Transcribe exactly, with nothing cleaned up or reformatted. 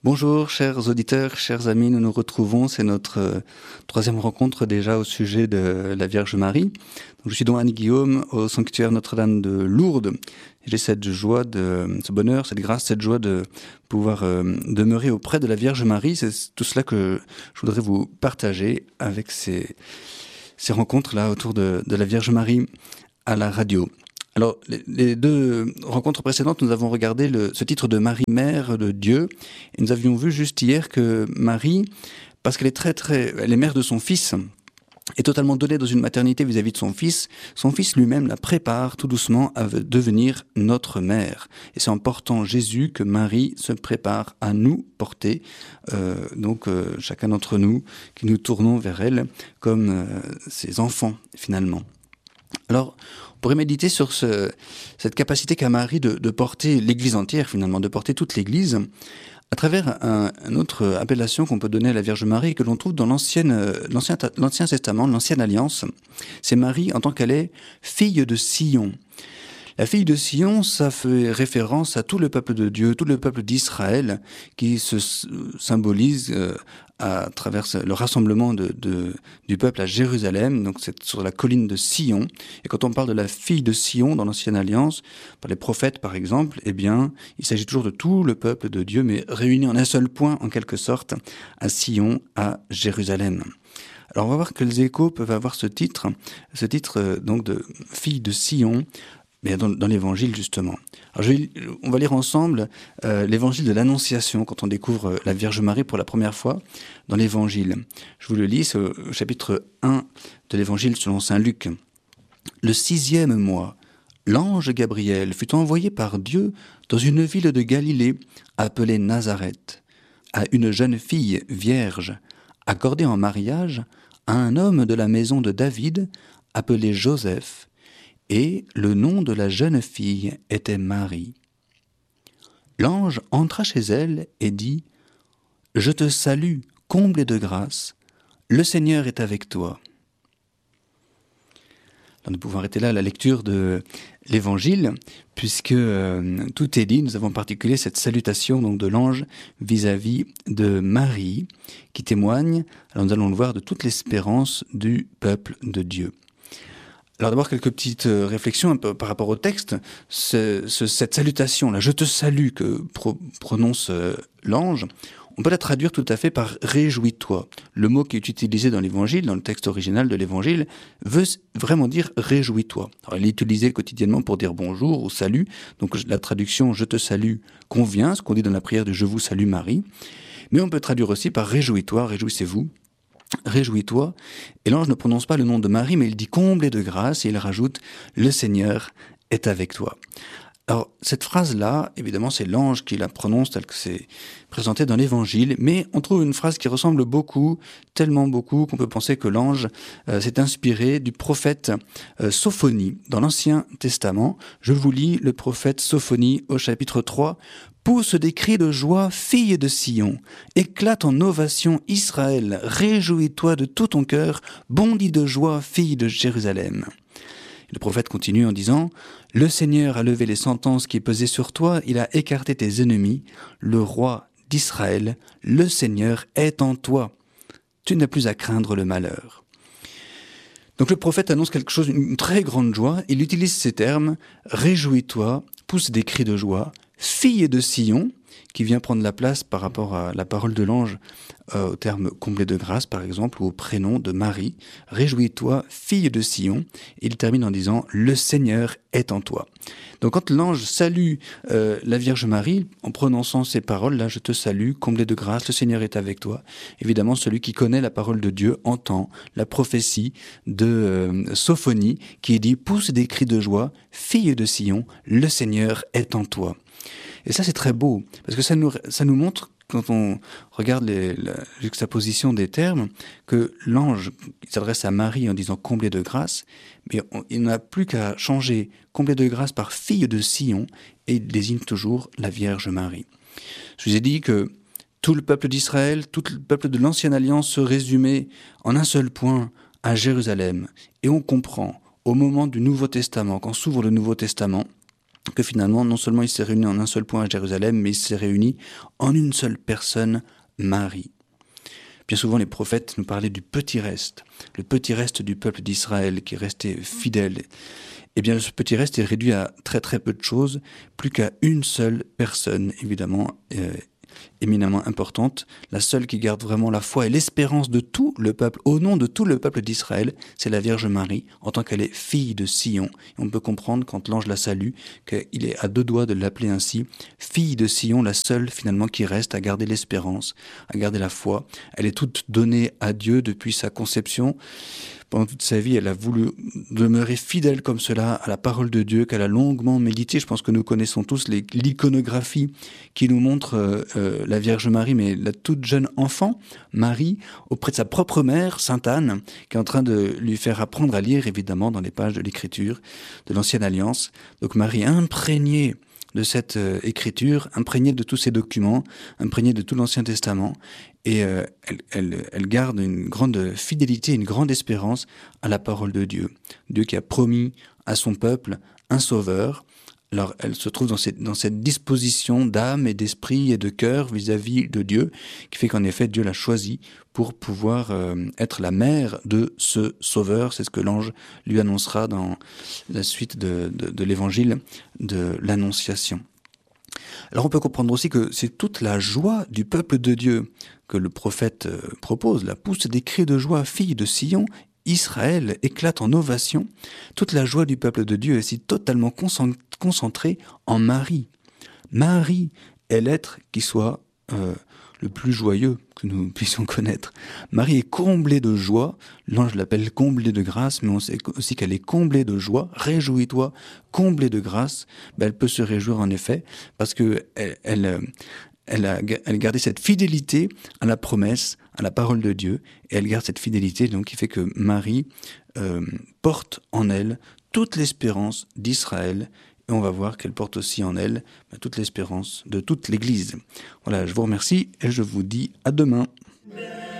Bonjour chers auditeurs, chers amis, nous nous retrouvons, c'est notre euh, troisième rencontre déjà au sujet de la Vierge Marie. Donc, je suis donc Anne-Guillaume au sanctuaire Notre-Dame de Lourdes. Et j'ai cette joie, de, ce bonheur, cette grâce, cette joie de pouvoir euh, demeurer auprès de la Vierge Marie. C'est tout cela que je voudrais vous partager avec ces, ces rencontres-là autour de, de la Vierge Marie à la radio. Alors, les, les deux rencontres précédentes, nous avons regardé le, ce titre de Marie, mère de Dieu. Et nous avions vu juste hier que Marie, parce qu'elle est très, très, elle est mère de son fils, est totalement donnée dans une maternité vis-à-vis de son fils. Son fils lui-même la prépare tout doucement à devenir notre mère. Et c'est en portant Jésus que Marie se prépare à nous porter, euh, donc euh, chacun d'entre nous, qui nous tournons vers elle comme euh, ses enfants, finalement. Alors, on pourrait méditer sur ce, cette capacité qu'a Marie de, de porter l'Église entière, finalement, de porter toute l'Église, à travers un, une autre appellation qu'on peut donner à la Vierge Marie, que l'on trouve dans l'Ancienne, l'Ancien, l'Ancien Testament, l'Ancienne Alliance. C'est Marie en tant qu'elle est fille de Sion. La fille de Sion, ça fait référence à tout le peuple de Dieu, tout le peuple d'Israël, qui se symbolise euh, à travers le rassemblement de, de, du peuple à Jérusalem, donc c'est sur la colline de Sion. Et quand on parle de la fille de Sion dans l'Ancienne Alliance, par les prophètes par exemple, eh bien, il s'agit toujours de tout le peuple de Dieu, mais réuni en un seul point, en quelque sorte, à Sion, à Jérusalem. Alors on va voir quels échos peuvent avoir ce titre, ce titre euh, donc de fille de Sion, mais dans, dans l'évangile justement. Alors je vais, on va lire ensemble euh, l'évangile de l'Annonciation quand on découvre la Vierge Marie pour la première fois dans l'évangile. Je vous le lis, c'est au chapitre un de l'évangile selon saint Luc. Le sixième mois, l'ange Gabriel fut envoyé par Dieu dans une ville de Galilée appelée Nazareth, à une jeune fille vierge, accordée en mariage à un homme de la maison de David appelé Joseph, et le nom de la jeune fille était Marie. L'ange entra chez elle et dit « Je te salue, comblée de grâce, le Seigneur est avec toi. » Alors nous pouvons arrêter là la lecture de l'Évangile, puisque euh, tout est dit. Nous avons en particulier cette salutation donc, de l'ange vis-à-vis de Marie, qui témoigne, alors nous allons le voir, de toute l'espérance du peuple de Dieu. Alors d'abord quelques petites réflexions un peu par rapport au texte. Ce, ce, cette salutation, là, « Je te salue » que pro, prononce euh, l'ange, on peut la traduire tout à fait par « réjouis-toi ». Le mot qui est utilisé dans l'Évangile, dans le texte original de l'Évangile, veut vraiment dire « réjouis-toi ». Alors il est utilisé quotidiennement pour dire « bonjour » ou « salut ». Donc la traduction « je te salue » convient, ce qu'on dit dans la prière de « je vous salue Marie ». Mais on peut traduire aussi par « réjouis-toi », « réjouissez-vous ». Réjouis-toi. Et l'ange ne prononce pas le nom de Marie, mais il dit comblé de grâce et il rajoute le Seigneur est avec toi. Alors, cette phrase-là, évidemment, c'est l'ange qui la prononce telle que c'est présenté dans l'Évangile, mais on trouve une phrase qui ressemble beaucoup, tellement beaucoup, qu'on peut penser que l'ange euh, s'est inspiré du prophète euh, Sophonie dans l'Ancien Testament. Je vous lis le prophète Sophonie au chapitre trois. Pousse des cris de joie, fille de Sion. Éclate en ovation Israël. Réjouis-toi de tout ton cœur. Bondis de joie, fille de Jérusalem. Le prophète continue en disant « Le Seigneur a levé les sentences qui pesaient sur toi. Il a écarté tes ennemis. Le roi d'Israël, le Seigneur est en toi. Tu n'as plus à craindre le malheur. » Donc le prophète annonce quelque chose, une très grande joie. Il utilise ces termes « Réjouis-toi, pousse des cris de joie. » Fille de Sion, qui vient prendre la place par rapport à la parole de l'ange euh, au terme comblé de grâce, par exemple, ou au prénom de Marie. Réjouis-toi, fille de Sion. Il termine en disant « Le Seigneur est en toi ». Donc quand l'ange salue euh, la Vierge Marie, en prononçant ces paroles, là, « Je te salue, comblé de grâce, le Seigneur est avec toi », évidemment, celui qui connaît la parole de Dieu entend la prophétie de euh, Sophonie qui dit « Pousse des cris de joie, fille de Sion, le Seigneur est en toi ». Et ça, c'est très beau, parce que ça nous, ça nous montre, quand on regarde les, la juxtaposition des termes, que l'ange s'adresse à Marie en disant « comblé de grâce », mais on, il n'a plus qu'à changer « comblé de grâce » par « fille de Sion » et il désigne toujours la Vierge Marie. Je vous ai dit que tout le peuple d'Israël, tout le peuple de l'Ancienne Alliance se résumait en un seul point à Jérusalem. Et on comprend, au moment du Nouveau Testament, quand s'ouvre le Nouveau Testament, que finalement, non seulement il s'est réuni en un seul point à Jérusalem, mais il s'est réuni en une seule personne, Marie. Bien souvent, les prophètes nous parlaient du petit reste, le petit reste du peuple d'Israël qui restait fidèle. Eh bien, ce petit reste est réduit à très très peu de choses, plus qu'à une seule personne, évidemment, euh, éminemment importante, la seule qui garde vraiment la foi et l'espérance de tout le peuple, au nom de tout le peuple d'Israël, c'est la Vierge Marie, en tant qu'elle est fille de Sion. Et on peut comprendre, quand l'ange la salue, qu'il est à deux doigts de l'appeler ainsi, fille de Sion, la seule finalement qui reste à garder l'espérance, à garder la foi. Elle est toute donnée à Dieu depuis sa conception. Pendant toute sa vie, elle a voulu demeurer fidèle comme cela à la parole de Dieu, qu'elle a longuement médité. Je pense que nous connaissons tous les, l'iconographie qui nous montre euh, euh, la Vierge Marie, mais la toute jeune enfant, Marie, auprès de sa propre mère, Sainte Anne, qui est en train de lui faire apprendre à lire, évidemment, dans les pages de l'Écriture, de l'Ancienne Alliance. Donc Marie, imprégnée de cette euh, écriture, imprégnée de tous ces documents, imprégnée de tout l'Ancien Testament, et euh, elle, elle, elle garde une grande fidélité, une grande espérance à la parole de Dieu. Dieu qui a promis à son peuple un sauveur. Alors elle se trouve dans cette, dans cette disposition d'âme et d'esprit et de cœur vis-à-vis de Dieu, qui fait qu'en effet Dieu l'a choisie pour pouvoir euh, être la mère de ce sauveur. C'est ce que l'ange lui annoncera dans la suite de, de, de l'évangile de l'Annonciation. Alors on peut comprendre aussi que c'est toute la joie du peuple de Dieu que le prophète propose, la pousse des cris de joie, fille de Sion, Israël éclate en ovation. Toute la joie du peuple de Dieu est si totalement concentrée en Marie. Marie est l'être qui soit euh, le plus joyeux que nous puissions connaître. Marie est comblée de joie, l'ange l'appelle comblée de grâce, mais on sait aussi qu'elle est comblée de joie. Réjouis-toi, comblée de grâce. Ben, elle peut se réjouir en effet, parce que elle, elle, elle a elle gardé cette fidélité à la promesse, à la parole de Dieu, et elle garde cette fidélité donc qui fait que Marie euh, porte en elle toute l'espérance d'Israël. Et on va voir qu'elle porte aussi en elle bah, toute l'espérance de toute l'Église. Voilà, je vous remercie et je vous dis à demain.